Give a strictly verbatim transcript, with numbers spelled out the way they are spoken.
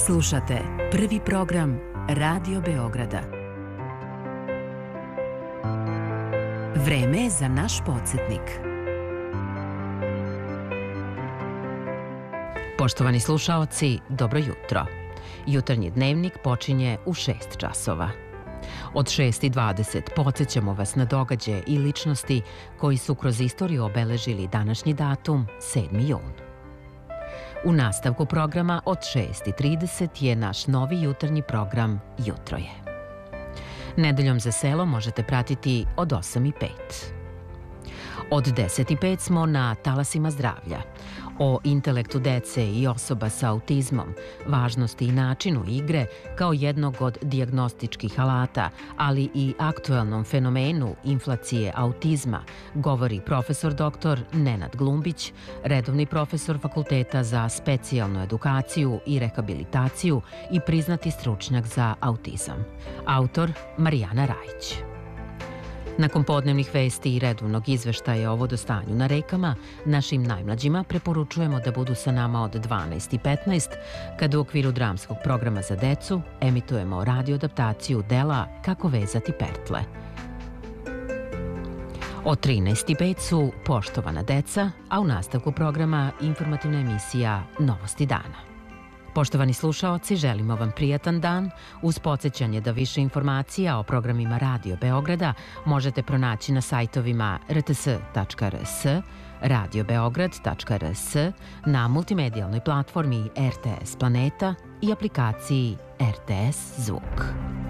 Slušate prvi program Radio Beograda. Vreme je za naš podsjetnik. Poštovani slušaoci, dobro jutro. Jutarnji dnevnik počinje u šest časova. Od šest i dvadeset podsjećamo vas na događaje i ličnosti koji su kroz istoriju obeležili današnji datum, sedmi jun. U nastavku programa od šest i trideset je naš novi jutarnji program Jutro je. Nedeljom za selo možete pratiti od osam i pet. Od deset i pet smo na Talasima zdravlja. O intelektu dece i osoba sa autizmom, važnosti i načinu igre kao jednog od dijagnostičkih alata, ali i aktuelnom fenomenu inflacije autizma, govori profesor doktor Nenad Glumbić, redovni profesor Fakulteta za specijalnu edukaciju i rehabilitaciju i priznati stručnjak za autizam. Autor Marijana Rajić. Nakon podnevnih vesti i redovnog izveštaja o vodostanju na rekama, našim najmlađima preporučujemo da budu sa nama od dvanaest i petnaest, kada u okviru dramskog programa za decu emitujemo radio adaptaciju dela Kako vezati pertle. Od trinaest i pet su Poštovana deca, a u nastavku programa informativna emisija Novosti dana. Poštovani slušaoci, želimo vam prijatan dan uz podsjećanje da više informacija o programima Radio Beograda možete pronaći na sajtovima r t s tačka r s, radio beograd tačka r s, na multimedijalnoj platformi R T S Planeta i aplikaciji R T S Zvuk.